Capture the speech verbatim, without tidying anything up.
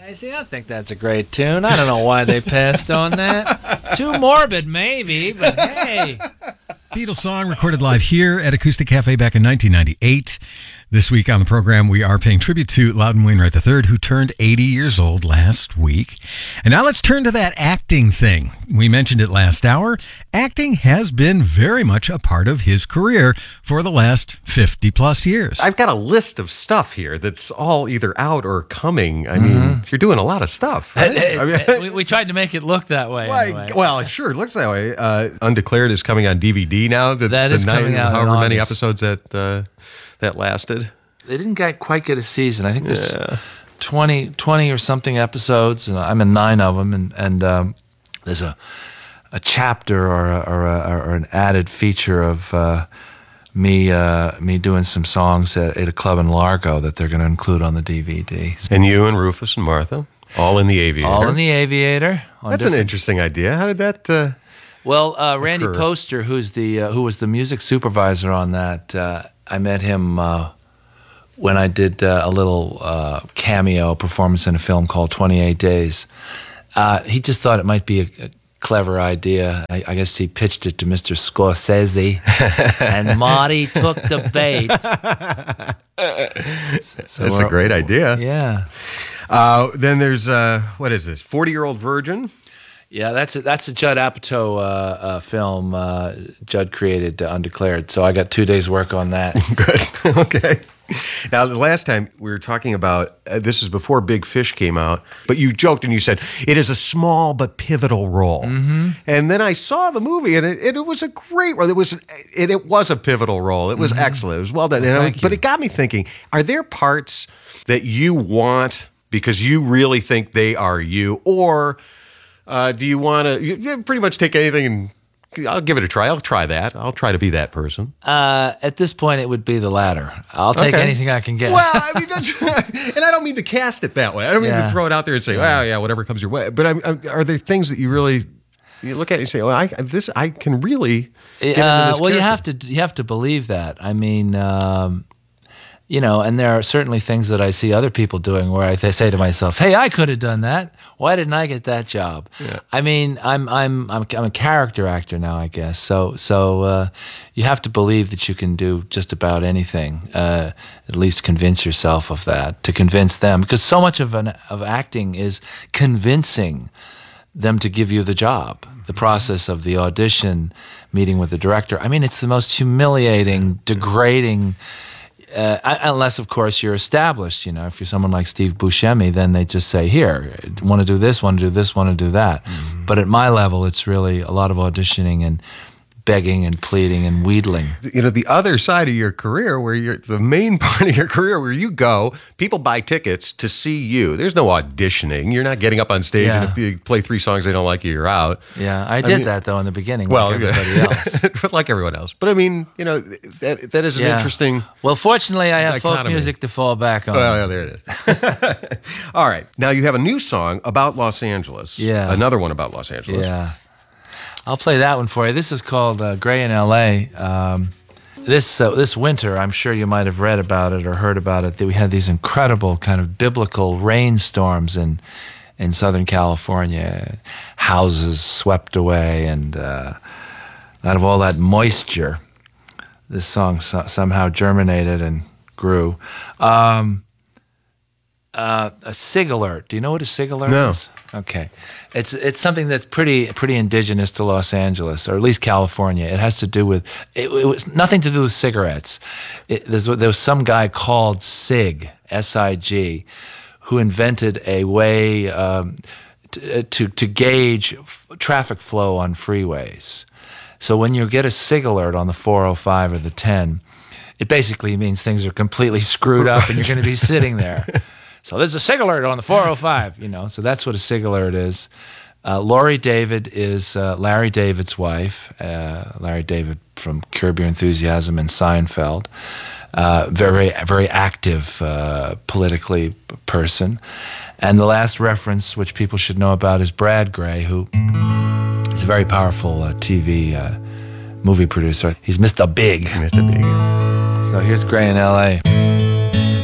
I see, I think that's a great tune. I don't know why they passed on that. Too morbid, maybe, but hey. Beatles song recorded live here at Acoustic Cafe back in nineteen ninety-eight. This week on the program, we are paying tribute to Loudon Wainwright the third, who turned eighty years old last week. And now let's turn to that acting thing. We mentioned it last hour. Acting has been very much a part of his career for the last fifty plus years. I've got a list of stuff here that's all either out or coming. I mean, mm-hmm. you're doing a lot of stuff. Right? It, it, I mean, it, we, we tried to make it look that way. Well, anyway. well it sure looks that way. Uh, Undeclared is coming on D V D now. The, that the is nine, coming out however in many August. episodes that uh, that lasted. They didn't get, quite get a season. I think there's yeah. twenty, twenty or something episodes, and I'm in nine of them. And, and um, there's a a chapter or a, or, a, or an added feature of uh, me uh, me doing some songs at, at a club in Largo that they're going to include on the D V D. And you and Rufus and Martha, all in the Aviator. All in the Aviator. That's different... an interesting idea. How did that? Uh, well, uh, Randy occur? Poster, who's the uh, who was the music supervisor on that, uh, I met him. Uh, when I did uh, a little uh, cameo performance in a film called twenty-eight days. Uh, he just thought it might be a, a clever idea. I, I guess he pitched it to Mister Scorsese, and Marty took the bait. So That's a great idea. Yeah. Uh, then there's, uh, what is this, forty-Year-Old Virgin? Yeah, that's a, that's a Judd Apatow uh, uh, film uh, Judd created, uh, Undeclared. So I got two days' work on that. Good. Okay. Now, the last time we were talking about, uh, this is before Big Fish came out, but you joked and you said, it is a small but pivotal role. Mm-hmm. And then I saw the movie, and it, it, it was a great role. It was, it, it was a pivotal role. It was mm-hmm. excellent. It was well done. Well, and thank I, but you. it got me thinking, are there parts that you want because you really think they are you, or uh, do you want to you, you pretty much take anything and I'll give it a try. I'll try that. I'll try to be that person. Uh, at this point, it would be the latter. I'll take okay. anything I can get. Well, I mean, that's, and I don't mean to cast it that way. I don't mean yeah. to throw it out there and say, "Well, yeah, whatever comes your way." But I'm, I'm, are there things that you really you look at and say, "Oh, I this I can really"? Get uh, into this well, character. you have to you have to believe that. I mean. Um, You know, and there are certainly things that I see other people doing where I th- say to myself, "Hey, I could have done that. Why didn't I get that job?" Yeah. I mean, I'm I'm I'm I'm a character actor now, I guess. So so uh, you have to believe that you can do just about anything. Uh, at least convince yourself of that. To convince them, because so much of an of acting is convincing them to give you the job. The process of the audition, meeting with the director. I mean, it's the most humiliating, degrading. Uh, unless, of course, you're established. You know, if you're someone like Steve Buscemi, then they just say, here, want to do this, want to do this, want to do that. Mm-hmm. But at my level, it's really a lot of auditioning and begging and pleading and wheedling. You know, the other side of your career, where you're the main part of your career, where you go, people buy tickets to see you. There's no auditioning. You're not getting up on stage, Yeah. and if you play three songs they don't like you, you're out. Yeah, I I did mean, that, though, in the beginning, well, like everybody else. like everyone else. But I mean, you know, that that is an Yeah. interesting. Well, fortunately, I have folk dichotomy. music to fall back on. Oh, yeah, there it is. All right. Now you have a new song about Los Angeles. Yeah. Another one about Los Angeles. Yeah. I'll play that one for you. This is called uh, Gray in L A. Um, this uh, this winter, I'm sure you might have read about it or heard about it, that we had these incredible kind of biblical rainstorms in in Southern California. Houses swept away, and uh, out of all that moisture, this song so- somehow germinated and grew. Um, uh, a SIG alert. Do you know what a SIG alert No. is? Okay. It's it's something that's pretty pretty indigenous to Los Angeles, or at least California. It has to do with, it, it was nothing to do with cigarettes. It, there's, there was some guy called SIG, S I G, who invented a way um, to, to, to gauge f- traffic flow on freeways. So when you get a SIG alert on the four oh five or the ten, it basically means things are completely screwed up and you're going to be sitting there. So there's a SIG alert on the four oh five, you know, so that's what a SIG alert is. Uh, Laurie David is uh, Larry David's wife, uh, Larry David from Curb Your Enthusiasm and Seinfeld. Uh, very, very active uh, politically person. And the last reference, which people should know about, is Brad Gray, who is a very powerful uh, T V uh, movie producer. He's Mister Big. Mister Big. So here's Gray in L A